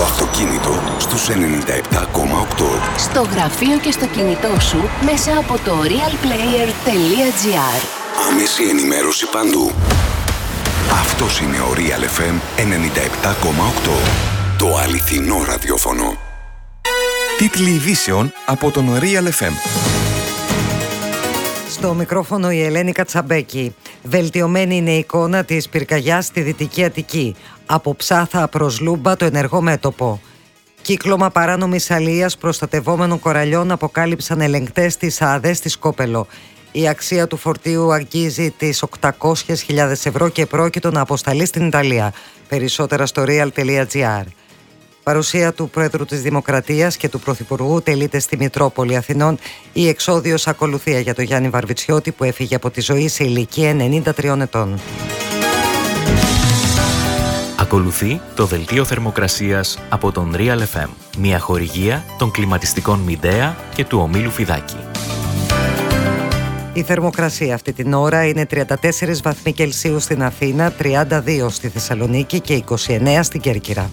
Το αυτοκίνητο στους 97,8. Στο γραφείο και στο κινητό σου μέσα από το realplayer.gr. Άμεση ενημέρωση παντού. Αυτός είναι ο Real FM 97,8. Το αληθινό ραδιόφωνο. Τίτλοι ειδήσεων από τον Real FM. Στο μικρόφωνο η Ελένη Κατσαμπέκη. Βελτιωμένη είναι η εικόνα της πυρκαγιάς στη Δυτική Αττική. Από Ψάθα προς Λούμπα το ενεργό μέτωπο. Κύκλωμα παράνομης αλίας προστατευόμενων κοραλιών αποκάλυψαν ελεγκτές της ΑΔΕ στη Σκόπελο. Η αξία του φορτίου αγγίζει τις 800.000 ευρώ και πρόκειτο να αποσταλεί στην Ιταλία. Περισσότερα στο real.gr. Παρουσία του Πρόεδρου της Δημοκρατίας και του Πρωθυπουργού τελείται στη Μητρόπολη Αθηνών. Η εξόδιος ακολουθία για τον Γιάννη Βαρβιτσιώτη που έφυγε από τη ζωή σε ηλικία 93 ετών. Ακολουθεί το δελτίο θερμοκρασίας από τον Real FM. Μια χορηγία των κλιματιστικών Μιντέα και του ομίλου Φιδάκη. Η θερμοκρασία αυτή την ώρα είναι 34 βαθμοί Κελσίου στην Αθήνα, 32 στη Θεσσαλονίκη και 29 στην Κέρκυρα.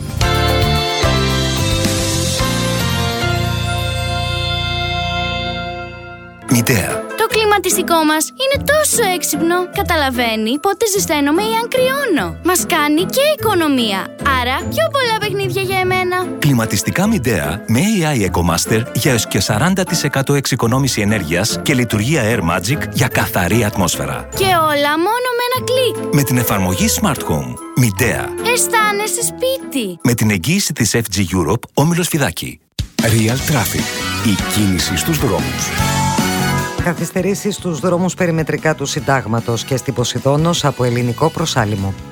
Μιντέα. Το κλιματιστικό μας είναι τόσο έξυπνο. Καταλαβαίνει πότε ζεσταίνομαι ή αν κρυώνω. Μας κάνει και οικονομία. Άρα πιο πολλά παιχνίδια για εμένα. Κλιματιστικά Μιντέα με AI EcoMaster για έως και 40% εξοικονόμηση ενέργειας και λειτουργία Air Magic για καθαρή ατμόσφαιρα. Και όλα μόνο με ένα κλικ. Με την εφαρμογή Smart Home. Μιντέα. Αισθάνεσαι σπίτι. Με την εγγύηση της FG Europe, όμιλος Φιδάκη. Real Traffic. Η κίνηση στους δρόμους. Καθυστερήσεις στους δρόμους περιμετρικά του Συντάγματος και στην Ποσειδώνος από ελληνικό προς Άλυμο.